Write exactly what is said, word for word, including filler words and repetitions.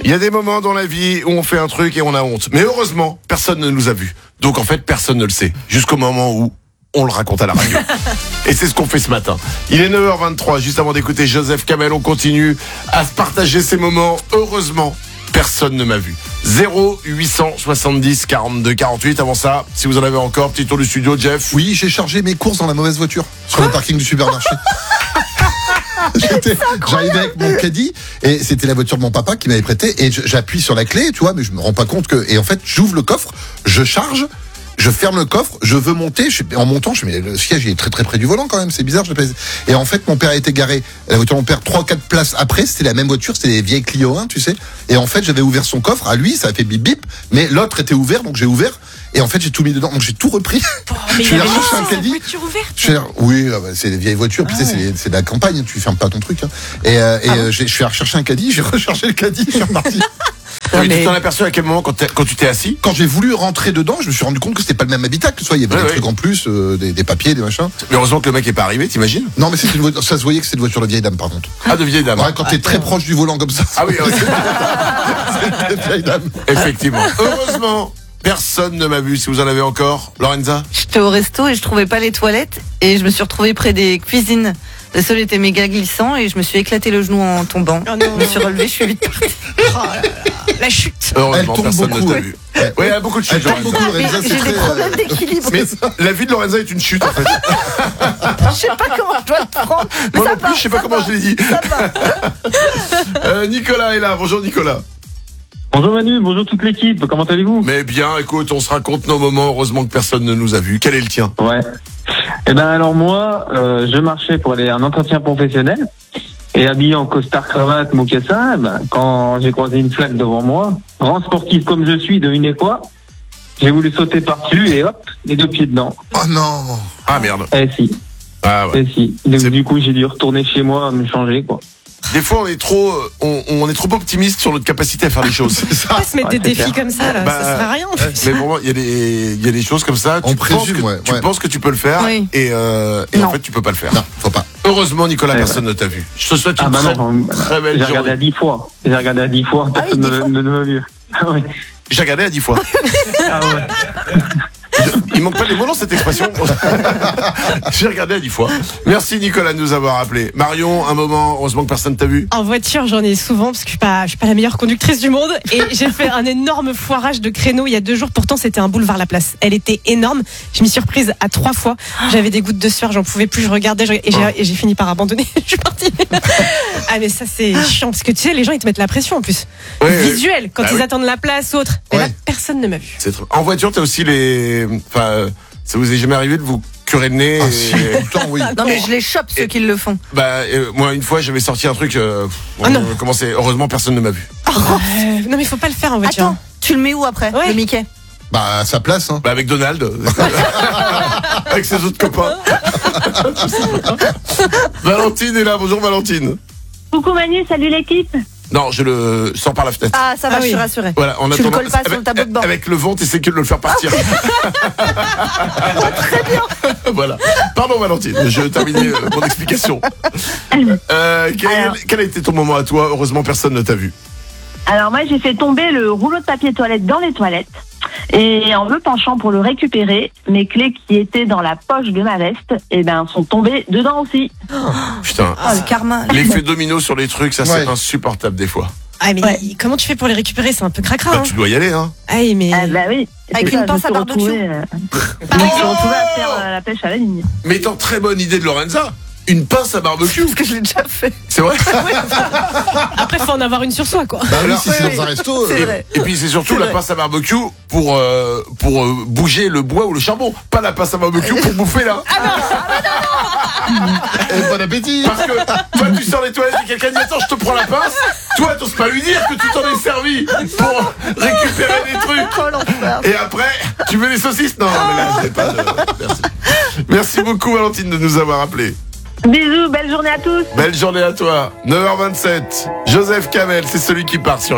Il y a des moments dans la vie où on fait un truc et on a honte. Mais heureusement, personne ne nous a vus. Donc en fait, personne ne le sait. Jusqu'au moment où on le raconte à la radio. Et c'est ce qu'on fait ce matin. Il est neuf heures vingt-trois, juste avant d'écouter Joseph Kamel, on continue à se partager ces moments. Heureusement, personne ne m'a vu. zéro huit cent soixante-dix quarante-deux quarante-huit. Avant ça, si vous en avez encore, petit tour du studio, Jeff. Oui, j'ai chargé mes courses dans la mauvaise voiture sur le parking du supermarché. J'étais, j'arrivais avec mon caddie et c'était la voiture de mon papa qui m'avait prêté et j'appuie sur la clé, tu vois, mais je me rends pas compte que, et en fait, j'ouvre le coffre, je charge, je ferme le coffre, je veux monter, je, en montant, je mais le siège il est très très près du volant quand même, c'est bizarre, je pèse. Et en fait, mon père a été garé, la voiture de mon père, trois quatre places après, c'était la même voiture, c'était les vieilles Clio un, tu sais. Et en fait, j'avais ouvert son coffre, à lui, ça a fait bip bip, mais l'autre était ouvert, donc j'ai ouvert. Et en fait, j'ai tout mis dedans, donc j'ai tout repris. Oh, mais je il y vais avait rechercher un une caddie. voiture ouverte. Je vais, oui, ah bah, c'est des vieilles voitures, puis Ah tu sais, ouais. c'est, c'est de la campagne, tu fermes pas ton truc. Hein. Et, euh, et Ah euh, j'ai, je suis allé rechercher un caddie, j'ai recherché le caddie, je suis reparti. Oui, mais- Tu t'en as aperçu à quel moment quand, t'es- quand tu t'es assis? Quand j'ai voulu rentrer dedans, je me suis rendu compte que c'était pas le même habitacle, tu vois, il y avait Ouais, des ouais. trucs en plus, euh, des, des papiers, des machins. Mais heureusement que le mec est pas arrivé, t'imagines? Non, mais c'était une voiture, ça se voyait que c'était une voiture de vieille dame, par contre. Ah, de vieille dame. Ouais, quand t'es très proche du volant comme ça. Ah oui, oui. c'est une vieille dame. Effectivement. Heureusement, personne ne m'a vu. Si vous en avez encore, Lorenza? J'étais au resto et je trouvais pas les toilettes et je me suis retrouvée près des cuisines. Le sol était méga glissant et je me suis éclaté le genou en tombant. Oh non. Je me suis relevée, je suis vite partie. Oh là là, la chute. Heureusement, Elle tombe personne beaucoup, ne t'a ouais. vu. Ouais. Oui, il y a beaucoup de Elle chutes, tombe Lorenza. beaucoup, Mais Lorenza, c'est j'ai très, des euh, problèmes d'équilibre. Mais la vie de Lorenza est une chute, en fait. Je sais pas comment je dois le prendre. Mais Moi ça non plus, va, je sais pas ça comment va, je l'ai dit. ça va. Euh, Nicolas est là. Bonjour, Nicolas. Bonjour Manu, bonjour toute l'équipe, comment allez-vous? Mais bien, écoute, on se raconte nos moments. Heureusement que personne ne nous a vus. Quel est le tien? Ouais. Eh ben alors moi, euh, je marchais pour aller à un entretien professionnel et habillé en costard cravate mocassin, eh ben, quand j'ai croisé une flaque devant moi, grand sportif comme je suis, devinez quoi? J'ai voulu sauter par-dessus et hop, les deux pieds dedans. Oh non. Ah merde. Eh si, Ah ouais. eh si. Donc, C'est- du coup j'ai dû retourner chez moi me changer quoi. Des fois, on est trop, on, on est trop optimiste sur notre capacité à faire les choses. Pas se mettre Ouais, des c'est défis clair. comme ça, là, Bah, ça sert à rien. en fait. Mais pour moi, il y a des, il y a des choses comme ça. On tu présume, penses que, ouais, tu ouais. penses que tu peux le faire Oui. et, euh, et en Non. fait, tu peux pas le faire. Non, faut pas. Heureusement, Nicolas, Ouais, personne ne t'a vu. Je te souhaite une Ah bah très, non, très belle j'ai regardé à journée. dix fois. J'ai regardé à dix fois, Ah oui, personne dix ne fois. ne- ne m'a vu. Ah ouais. J'ai regardé à dix fois. Ah ouais. Il manque pas les mots dans cette expression. J'ai regardé à dix fois. Merci Nicolas de nous avoir appelé. Marion, un moment, heureusement que personne t'a vu. En voiture, j'en ai souvent parce que je suis pas, je suis pas la meilleure conductrice du monde et j'ai fait un énorme foirage de créneau il y a deux jours. Pourtant, c'était un boulevard La Place. Elle était énorme. Je m'y suis reprise à trois fois. J'avais des gouttes de sueur, j'en pouvais plus. Je regardais je- et j'ai, et j'ai fini par abandonner. Je suis partie. Ah mais ça c'est chiant parce que tu sais, les gens ils te mettent la pression en plus. Ouais, ouais. Visuel quand Bah ils oui. attendent la place ou autre. Et là, Ouais. personne ne m'a vu. C'est trop- En voiture, t'as aussi les, enfin, euh, ça vous est jamais arrivé de vous curer le nez Ah et- si, tout le temps, oui. Non mais je les chope ceux qui le font. Bah, euh, moi, une fois, j'avais sorti un truc, euh, Ah non. on commençait, heureusement, personne ne m'a vu. Euh, non mais il faut pas le faire en voiture. Attends, tu le mets où après, Ouais. le Mickey? Bah, à sa place, hein. Bah, avec Donald. Avec ses autres copains. Valentine est là. Bonjour, Valentine. Coucou Manu, salut l'équipe. Non, je le sors par la fenêtre. Ah ça va, Ah je suis oui. rassurée. Voilà, en Tu le attendant. colles pas sur avec, le tableau de bord. avec le vent, t'essaies que de le faire partir. Très bien. Voilà. Pardon, Valentine, je terminais euh, mon explication. Euh, quel, Alors. quel a été ton moment à toi? Heureusement, personne ne t'a vu. Alors moi j'ai fait tomber le rouleau de papier toilette dans les toilettes et en me penchant pour le récupérer, mes clés qui étaient dans la poche de ma veste, eh ben sont tombées dedans aussi. Putain. Oh, le karma. L'effet domino sur les trucs, ça, c'est Ouais. insupportable des fois. Ah mais Ouais. comment tu fais pour les récupérer? C'est un peu cracra. Bah, Hein. tu dois y aller, hein. Ah mais Ah bah oui. Avec C'est une ça, pince je me à suis barbecue. retrouvée, euh, je me suis retrouvée à faire euh, la pêche à la ligne. Mais étant très bonne idée de Lorenza, une pince à barbecue. Parce que je l'ai déjà fait. C'est vrai? après faut en avoir une sur soi quoi. Bah oui, Alors, si c'est oui, dans un resto. c'est euh, vrai. Et puis c'est surtout C'est la vrai. pince à barbecue pour euh, pour euh, bouger le bois ou le charbon, pas la pince à barbecue pour bouffer là. eh, bon appétit. Parce que toi tu sors les toilettes et quelqu'un dit attends je te prends la pince, toi t'oses pas lui dire que tu t'en es servi pour récupérer des trucs. Oh l'enfer. Et après tu veux les saucisses? Non mais là c'est pas. de- Merci. Merci beaucoup Valentine de nous avoir appelés. Bisous, belle journée à tous. Belle journée à toi. neuf heures vingt-sept. Joseph Kamel, c'est celui qui part sur